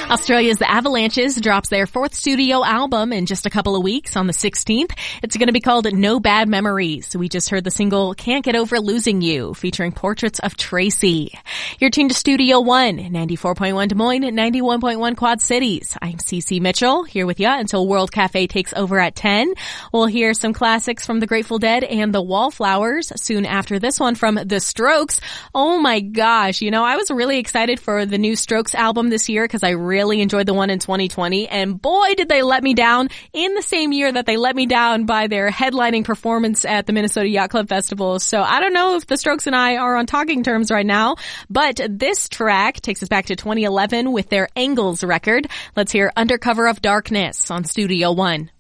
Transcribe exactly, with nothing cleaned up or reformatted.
Australia's The Avalanches drops their fourth studio album in just a couple of weeks on the sixteenth. It's going to be called No Bad Memories. We just heard the single Can't Get Over Losing You, featuring portraits of Tracy. You're tuned to Studio One, ninety-four point one Des Moines, ninety-one point one Quad Cities. I'm Cece Mitchell, here with you until World Cafe takes over at ten. We'll hear some classics from the Grateful Dead and the Wallflowers soon after this one from The Strokes. Oh my gosh, you know, I was really excited for the new Strokes album this year because I really really enjoyed the one in twenty twenty, and boy did they let me down in the same year that they let me down by their headlining performance at the Minnesota Yacht Club Festival. So I don't know if the Strokes and I are on talking terms right now, but this track takes us back to twenty eleven with their Angles record. Let's hear Under Cover of Darkness on Studio One.